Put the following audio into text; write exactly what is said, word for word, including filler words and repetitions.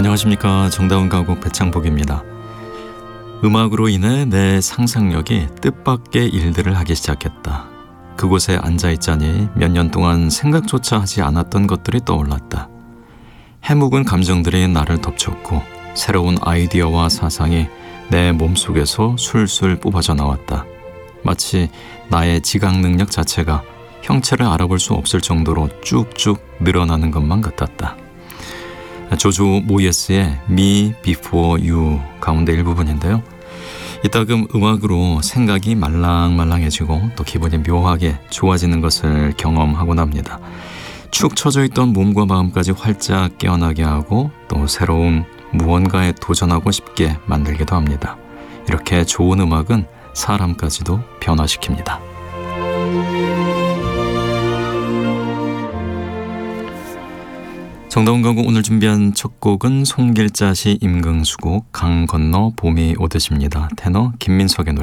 안녕하십니까. 정다운 가곡 배창복입니다. 음악으로 인해 내 상상력이 뜻밖의 일들을 하기 시작했다. 그곳에 앉아있자니 몇 년 동안 생각조차 하지 않았던 것들이 떠올랐다. 해묵은 감정들이 나를 덮쳤고 새로운 아이디어와 사상이 내 몸속에서 술술 뽑아져 나왔다. 마치 나의 지각 능력 자체가 형체를 알아볼 수 없을 정도로 쭉쭉 늘어나는 것만 같았다. 조조 모예스의 Me Before You 가운데 일부분인데요. 이따금 음악으로 생각이 말랑말랑해지고 또 기분이 묘하게 좋아지는 것을 경험하곤 합니다. 축 처져 있던 몸과 마음까지 활짝 깨어나게 하고 또 새로운 무언가에 도전하고 싶게 만들기도 합니다. 이렇게 좋은 음악은 사람까지도 변화시킵니다. 정다운 가곡 오늘 준비한 첫 곡은 송길자 시 임금수 곡 강 건너 봄이 오듯입니다. 테너 김민석의 노래